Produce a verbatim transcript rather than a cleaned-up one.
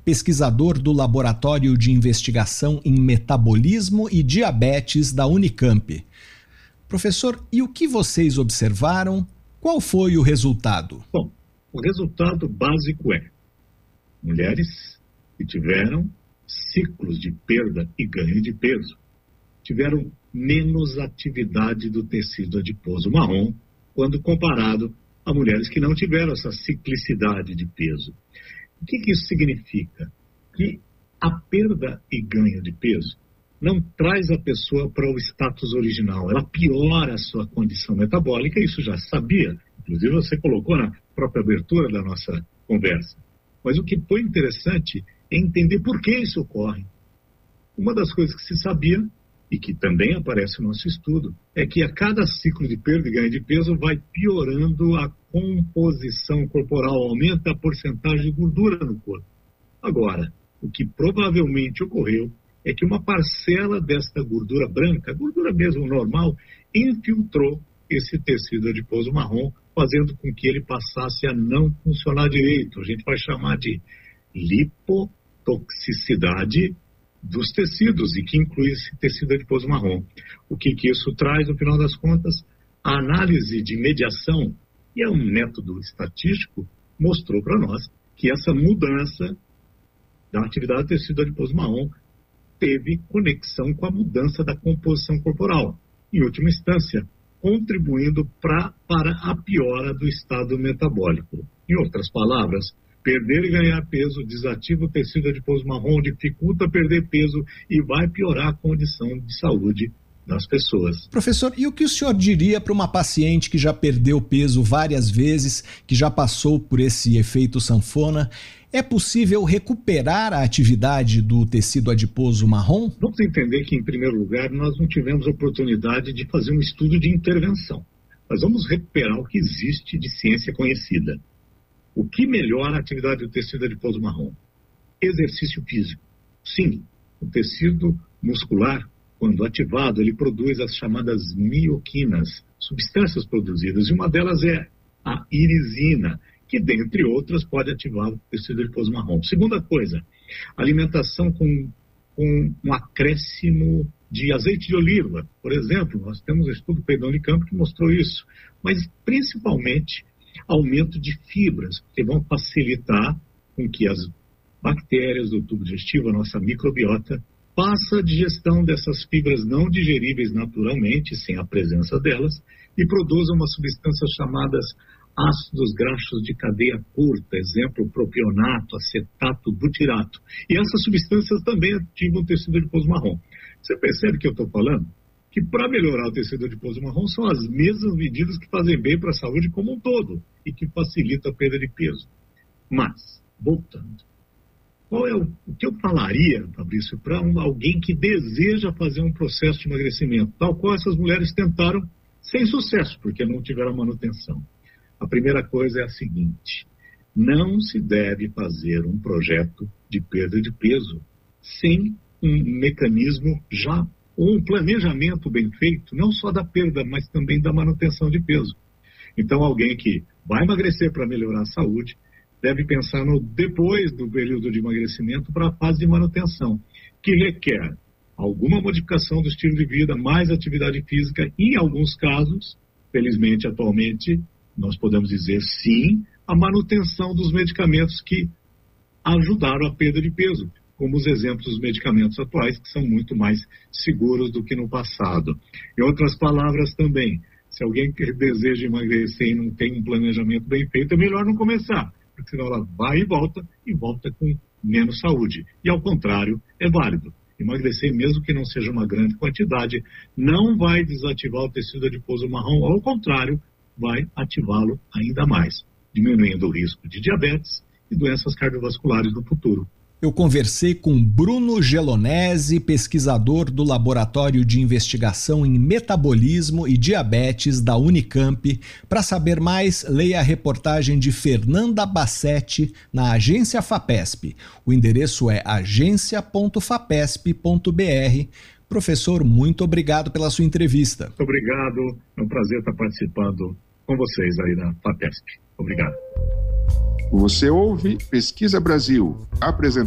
pesquisador do Laboratório de Investigação em Metabolismo e Diabetes da Unicamp. Professor, e o que vocês observaram? Qual foi o resultado? Bom, o resultado básico é mulheres que tiveram ciclos de perda e ganho de peso tiveram menos atividade do tecido adiposo marrom quando comparado a mulheres que não tiveram essa ciclicidade de peso. O que, que isso significa? Que a perda e ganho de peso não traz a pessoa para o status original, ela piora a sua condição metabólica, isso já sabia, inclusive você colocou na própria abertura da nossa conversa. Mas o que foi interessante é entender por que isso ocorre. Uma das coisas que se sabia, e que também aparece no nosso estudo, é que a cada ciclo de perda e ganho de peso vai piorando a composição corporal, aumenta a porcentagem de gordura no corpo. Agora, o que provavelmente ocorreu é que uma parcela desta gordura branca, gordura mesmo normal, infiltrou esse tecido adiposo marrom, fazendo com que ele passasse a não funcionar direito. A gente vai chamar de lipotoxicidade dos tecidos, e que inclui esse tecido adiposo marrom. O que, que isso traz, no final das contas? A análise de mediação, que é um método estatístico, mostrou para nós que essa mudança da atividade do tecido adiposo marrom teve conexão com a mudança da composição corporal, em última instância, contribuindo pra, para a piora do estado metabólico. Em outras palavras, perder e ganhar peso desativa o tecido adiposo marrom, dificulta perder peso e vai piorar a condição de saúde das pessoas. Professor, e o que o senhor diria para uma paciente que já perdeu peso várias vezes, que já passou por esse efeito sanfona? É possível recuperar a atividade do tecido adiposo marrom? Vamos entender que, em primeiro lugar, nós não tivemos a oportunidade de fazer um estudo de intervenção. Mas vamos recuperar o que existe de ciência conhecida. O que melhora a atividade do tecido adiposo marrom? Exercício físico. Sim, o tecido muscular, quando ativado, ele produz as chamadas mioquinas, substâncias produzidas, e uma delas é a irisina, que, dentre outras, pode ativar o tecido adiposo marrom. Segunda coisa, alimentação com, com um acréscimo de azeite de oliva. Por exemplo, nós temos um estudo da Unicamp que mostrou isso, mas principalmente aumento de fibras, que vão facilitar com que as bactérias do tubo digestivo, a nossa microbiota, faça a digestão dessas fibras não digeríveis naturalmente, sem a presença delas, e produza uma substância chamadas ácidos graxos de cadeia curta, exemplo, propionato, acetato, butirato. E essas substâncias também ativam o tecido adiposo marrom. Você percebe que eu estou falando? Que para melhorar o tecido adiposo marrom são as mesmas medidas que fazem bem para a saúde como um todo e que facilitam a perda de peso. Mas, voltando, qual é o, o que eu falaria, Fabrício, para um, alguém que deseja fazer um processo de emagrecimento, tal qual essas mulheres tentaram sem sucesso, porque não tiveram manutenção? A primeira coisa é a seguinte: não se deve fazer um projeto de perda de peso sem um mecanismo já, ou um planejamento bem feito, não só da perda, mas também da manutenção de peso. Então, alguém que vai emagrecer para melhorar a saúde, deve pensar no depois do período de emagrecimento para a fase de manutenção, que requer alguma modificação do estilo de vida, mais atividade física e, em alguns casos, felizmente, atualmente, nós podemos dizer sim, a manutenção dos medicamentos que ajudaram a perda de peso, como os exemplos dos medicamentos atuais, que são muito mais seguros do que no passado. Em outras palavras também, se alguém que deseja emagrecer e não tem um planejamento bem feito, é melhor não começar, porque senão ela vai e volta, e volta com menos saúde. E ao contrário, é válido. Emagrecer, mesmo que não seja uma grande quantidade, não vai desativar o tecido adiposo marrom, ao contrário, vai ativá-lo ainda mais, diminuindo o risco de diabetes e doenças cardiovasculares no futuro. Eu conversei com Bruno Gelonesi, pesquisador do Laboratório de Investigação em Metabolismo e Diabetes da Unicamp. Para saber mais, leia a reportagem de Fernanda Bassetti na Agência FAPESP. O endereço é agência ponto fapesp ponto br. Professor, muito obrigado pela sua entrevista. Muito obrigado, é um prazer estar participando com vocês aí na FAPESP. Obrigado. Você ouve Pesquisa Brasil, apresentação.